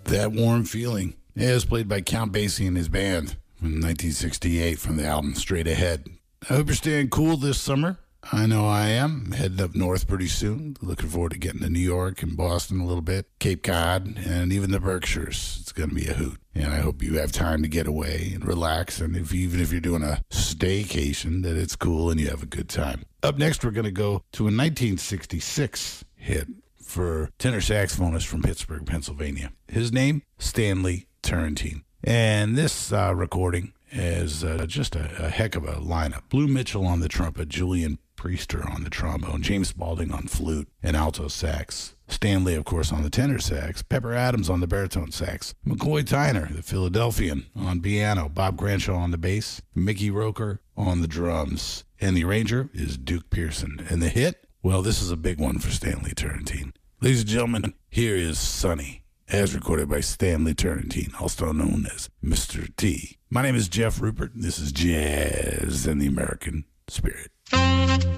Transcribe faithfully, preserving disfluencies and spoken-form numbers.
That Warm Feeling is played by Count Basie and his band in nineteen sixty-eight from the album Straight Ahead. I hope you're staying cool this summer. I know I am. Heading up north pretty soon. Looking forward to getting to New York and Boston a little bit, Cape Cod, and even the Berkshires. It's going to be a hoot. And I hope you have time to get away and relax. And if even if you're doing a staycation, that it's cool and you have a good time. Up next, we're going to go to a nineteen sixty-six hit for tenor saxophonist from Pittsburgh, Pennsylvania. His name, Stanley Turrentine. And this uh, recording is uh, just a, a heck of a lineup. Blue Mitchell on the trumpet, Julian Priester on the trombone, James Spaulding on flute and alto sax, Stanley, of course, on the tenor sax, Pepper Adams on the baritone sax, McCoy Tyner, the Philadelphian, on piano, Bob Granshaw on the bass, Mickey Roker on the drums, and the arranger is Duke Pearson. And the hit, well, this is a big one for Stanley Turrentine. Ladies and gentlemen, here is Sunny, as recorded by Stanley Turrentine, also known as Mister T. My name is Jeff Rupert. This is Jazz and the American Spirit.